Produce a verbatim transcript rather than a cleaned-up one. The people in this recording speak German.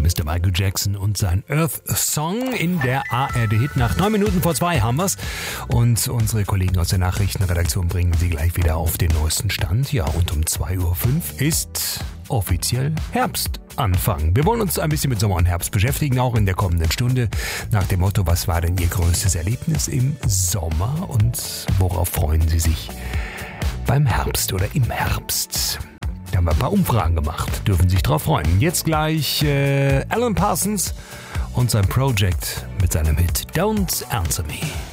Mister Michael Jackson und sein Earth Song in der A R D-Hitnacht. Neun Minuten vor zwei haben wir's. Und unsere Kollegen aus der Nachrichtenredaktion bringen Sie gleich wieder auf den neuesten Stand. Ja, und um zwei Uhr fünf ist offiziell Herbstanfang. Wir wollen uns ein bisschen mit Sommer und Herbst beschäftigen, auch in der kommenden Stunde. Nach dem Motto, was war denn Ihr größtes Erlebnis im Sommer und worauf freuen Sie sich beim Herbst oder im Herbst? Da haben wir ein paar Umfragen gemacht, dürfen sich drauf freuen. Jetzt gleich äh, Alan Parsons und sein Project mit seinem Hit Don't Answer Me.